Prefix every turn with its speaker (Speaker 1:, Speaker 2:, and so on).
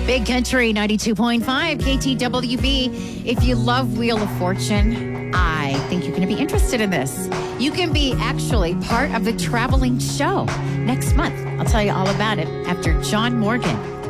Speaker 1: Big Country 92.5 KTWB. If you love Wheel of Fortune, I think you're going to be interested in this. You can be actually part of the traveling show next month. I'll tell you all about it after John Morgan.